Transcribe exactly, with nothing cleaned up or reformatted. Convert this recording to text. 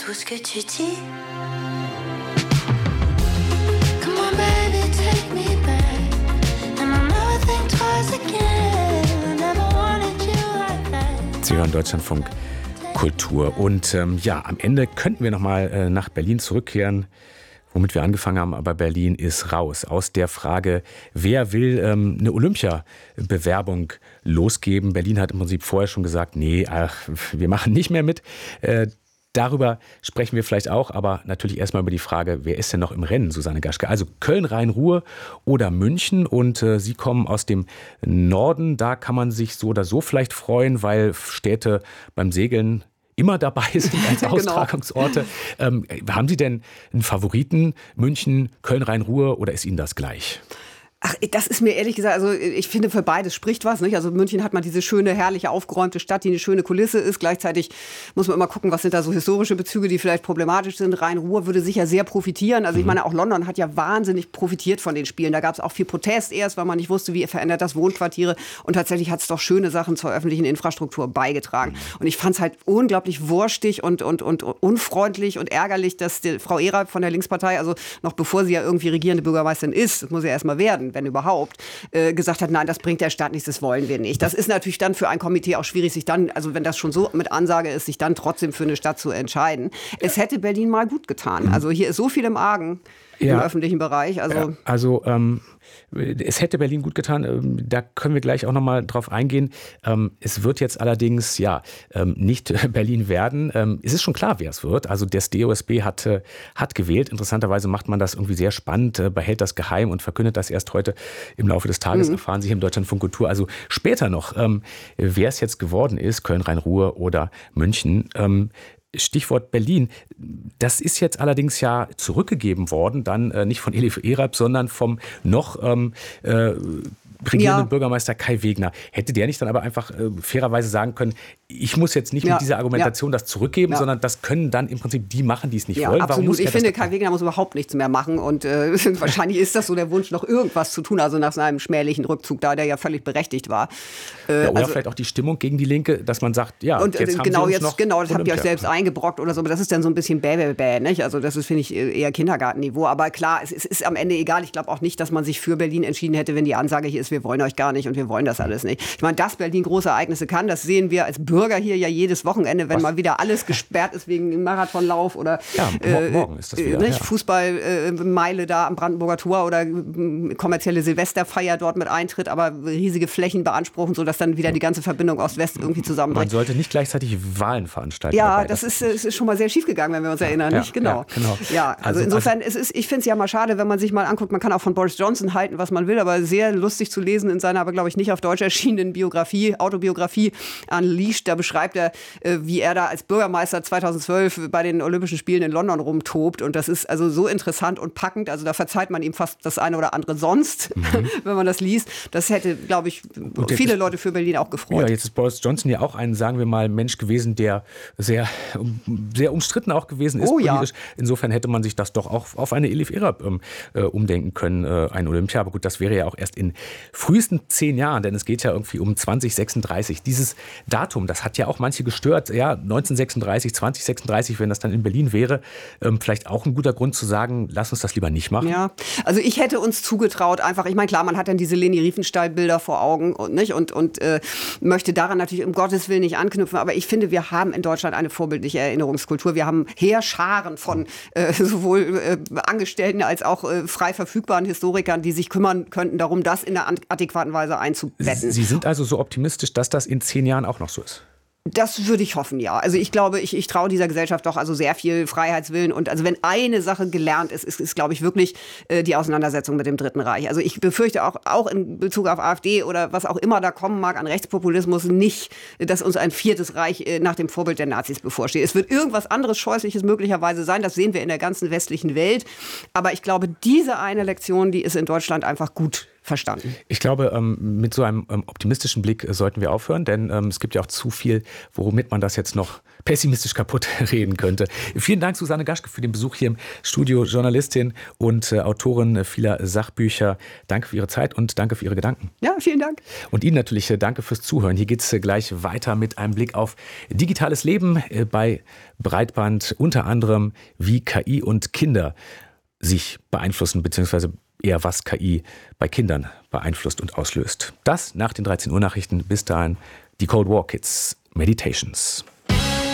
Tout ce que tu dis. Come on, baby, take me back. And I'll never think twice again. I never wanted you like that. Sie hören Deutschlandfunk Kultur. Und ähm, ja, am Ende könnten wir nochmal äh, nach Berlin zurückkehren. Womit wir angefangen haben, aber Berlin ist raus. Aus der Frage, wer will ähm, eine Olympia-Bewerbung losgeben? Berlin hat im Prinzip vorher schon gesagt, nee, ach, wir machen nicht mehr mit. Äh, darüber sprechen wir vielleicht auch, aber natürlich erstmal über die Frage, wer ist denn noch im Rennen, Susanne Gaschke? Also Köln, Rhein-Ruhr oder München, und äh, Sie kommen aus dem Norden. Da kann man sich so oder so vielleicht freuen, weil Städte beim Segeln immer dabei sind als Austragungsorte. Genau. Ähm, haben Sie denn einen Favoriten? München, Köln, Rhein-Ruhr, oder ist Ihnen das gleich? Ach, das ist mir ehrlich gesagt, also ich finde, für beides spricht was, nicht? Also München hat man diese schöne, herrliche, aufgeräumte Stadt, die eine schöne Kulisse ist. Gleichzeitig muss man immer gucken, was sind da so historische Bezüge, die vielleicht problematisch sind. Rhein-Ruhr würde sicher sehr profitieren. Also ich meine, auch London hat ja wahnsinnig profitiert von den Spielen. Da gab es auch viel Protest erst, weil man nicht wusste, wie verändert das Wohnquartiere. Und tatsächlich hat es doch schöne Sachen zur öffentlichen Infrastruktur beigetragen. Und ich fand es halt unglaublich wurstig und, und, und unfreundlich und ärgerlich, dass die Frau Erab von der Linkspartei, also noch bevor sie ja irgendwie regierende Bürgermeisterin ist, das muss ja erst mal werden, wenn überhaupt, äh, gesagt hat, nein, das bringt der Stadt nichts, das wollen wir nicht. Das ist natürlich dann für ein Komitee auch schwierig, sich dann, also wenn das schon so mit Ansage ist, sich dann trotzdem für eine Stadt zu entscheiden. Es hätte Berlin mal gut getan. Also hier ist so viel im Argen. Ja. Im öffentlichen Bereich. Also, ja, also ähm, es hätte Berlin gut getan, ähm, da können wir gleich auch nochmal drauf eingehen. Ähm, es wird jetzt allerdings ja ähm, nicht Berlin werden. Ähm, es ist schon klar, wer es wird. Also das D O S B hat, äh, hat gewählt. Interessanterweise macht man das irgendwie sehr spannend, äh, behält das geheim und verkündet das erst heute im Laufe des Tages. Mhm. Erfahren Sie hier im Deutschlandfunk Kultur. Also später noch, ähm, wer es jetzt geworden ist, Köln, Rhein-Ruhr oder München. Ähm, Stichwort Berlin. Das ist jetzt allerdings ja zurückgegeben worden, dann äh, nicht von Elif Erab, sondern vom noch ähm, äh, regierenden ja. Bürgermeister Kai Wegner. Hätte der nicht dann aber einfach äh, fairerweise sagen können, ich muss jetzt nicht ja. mit dieser Argumentation ja. das zurückgeben, ja. sondern das können dann im Prinzip die machen, die es nicht ja, wollen. Absolut. Warum muss ich er finde, das Kai Wegner muss überhaupt nichts mehr machen und äh, wahrscheinlich ist das so der Wunsch, noch irgendwas zu tun, also nach seinem schmählichen Rückzug da, der ja völlig berechtigt war. Äh, ja, oder also, vielleicht auch die Stimmung gegen die Linke, dass man sagt, ja, und, jetzt äh, haben genau, Sie uns jetzt, noch genau, das Olympia. habt ihr euch selbst eingebrockt oder so, aber das ist dann so ein bisschen bäh, bäh, bäh, nicht? Also das ist, finde ich, eher Kindergartenniveau, aber klar, es, es ist am Ende egal. Ich glaube auch nicht, dass man sich für Berlin entschieden hätte, wenn die Ansage hier ist, wir wollen euch gar nicht und wir wollen das alles nicht. Ich meine, dass Berlin große Ereignisse kann, das sehen wir als Bürger hier ja jedes Wochenende, wenn Was? mal wieder alles gesperrt ist wegen Marathonlauf oder ja, äh, morgen ist das wieder, nicht? Ja. Fußballmeile äh, da am Brandenburger Tor oder äh, kommerzielle Silvesterfeier dort mit Eintritt, aber riesige Flächen beanspruchen, sodass dann wieder die ganze Verbindung Ost-West irgendwie zusammenbricht. Man sollte nicht gleichzeitig Wahlen veranstalten. Ja, dabei. das, das ist, ist schon mal sehr schief gegangen, wenn wir uns erinnern, ja, nicht? Genau. Ja, genau. Ja, also, also insofern, also, es ist, ich finde es ja mal schade, wenn man sich mal anguckt, man kann auch von Boris Johnson halten, was man will, aber sehr lustig zu lesen in seiner, aber glaube ich nicht auf Deutsch erschienenen Biografie, Autobiografie Unleashed, da beschreibt er, wie er da als Bürgermeister zweitausendzwölf bei den Olympischen Spielen in London rumtobt und das ist also so interessant und packend, also da verzeiht man ihm fast das eine oder andere sonst, mhm. wenn man das liest. Das hätte, glaube ich, viele Leute für Berlin auch gefreut. Ja, jetzt ist Boris Johnson ja auch ein, sagen wir mal, Mensch gewesen, der sehr, sehr umstritten auch gewesen ist oh, politisch. Ja. Insofern hätte man sich das doch auch auf eine Elif Erab ähm, äh, umdenken können, äh, ein Olympia. Aber gut, das wäre ja auch erst in frühesten zehn Jahren, denn es geht ja irgendwie um zwanzig sechsunddreißig. Dieses Datum, das hat ja auch manche gestört. Ja, neunzehnhundertsechsunddreißig, zwanzig sechsunddreißig, wenn das dann in Berlin wäre, ähm, vielleicht auch ein guter Grund zu sagen, lass uns das lieber nicht machen. Ja, also ich hätte uns zugetraut, einfach, ich meine, klar, man hat dann diese Leni Riefenstahl-Bilder vor Augen und, nicht, und, und äh, möchte daran natürlich um Gottes Willen nicht anknüpfen, aber ich finde, wir haben in Deutschland eine vorbildliche Erinnerungskultur. Wir haben Heerscharen von äh, sowohl äh, Angestellten als auch äh, frei verfügbaren Historikern, die sich kümmern könnten darum, das in einer adäquaten Weise einzubetten. Sie sind also so optimistisch, dass das in zehn Jahren auch noch so ist? Das würde ich hoffen, ja. Also ich glaube, ich, ich traue dieser Gesellschaft doch also sehr viel Freiheitswillen. Und also wenn eine Sache gelernt ist, ist, ist glaube ich, wirklich äh, die Auseinandersetzung mit dem Dritten Reich. Also ich befürchte auch, auch in Bezug auf AfD oder was auch immer da kommen mag an Rechtspopulismus nicht, dass uns ein viertes Reich äh, nach dem Vorbild der Nazis bevorsteht. Es wird irgendwas anderes Scheußliches möglicherweise sein. Das sehen wir in der ganzen westlichen Welt. Aber ich glaube, diese eine Lektion, die ist in Deutschland einfach gut verstanden. Ich glaube, mit so einem optimistischen Blick sollten wir aufhören, denn es gibt ja auch zu viel, womit man das jetzt noch pessimistisch kaputt reden könnte. Vielen Dank, Susanne Gaschke, für den Besuch hier im Studio, Journalistin und Autorin vieler Sachbücher. Danke für Ihre Zeit und danke für Ihre Gedanken. Ja, vielen Dank. Und Ihnen natürlich danke fürs Zuhören. Hier geht es gleich weiter mit einem Blick auf digitales Leben bei Breitband, unter anderem wie K I und Kinder sich beeinflussen, beziehungsweise eher was K I bei Kindern beeinflusst und auslöst. Das nach den dreizehn Uhr Nachrichten. Bis dahin die Cold War Kids Meditations.